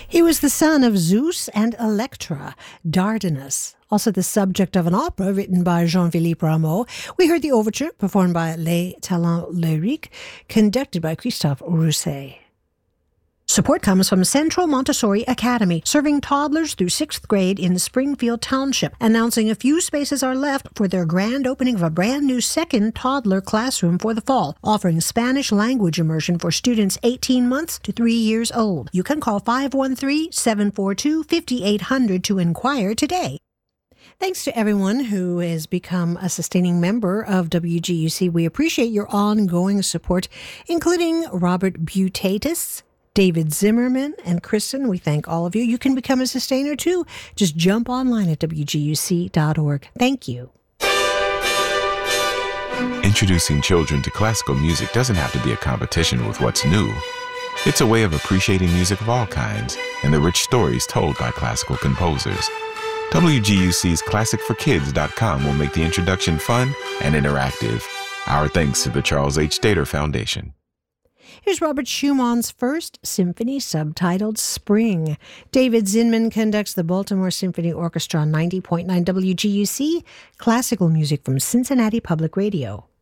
He was the son of Zeus and Electra, Dardanus, also the subject of an opera written by Jean-Philippe Rameau. We heard the overture performed by Les Talents Lyriques, conducted by Christophe Rousset. Support comes from Central Montessori Academy, serving toddlers through 6th grade in Springfield Township, announcing a few spaces are left for their grand opening of a brand new second toddler classroom for the fall, offering Spanish language immersion for students 18 months to 3 years old. You can call 513-742-5800 to inquire today. Thanks to everyone who has become a sustaining member of WGUC. We appreciate your ongoing support, including Robert Butatis, David Zimmerman, and Kristen. We thank all of you. You can become a sustainer too. Just jump online at WGUC.org. Thank you. Introducing children to classical music doesn't have to be a competition with what's new. It's a way of appreciating music of all kinds and the rich stories told by classical composers. WGUC's ClassicForKids.com will make the introduction fun and interactive. Our thanks to the Charles H. Stater Foundation. Here's Robert Schumann's First Symphony, subtitled Spring. David Zinman conducts the Baltimore Symphony Orchestra on 90.9 WGUC, classical music from Cincinnati Public Radio.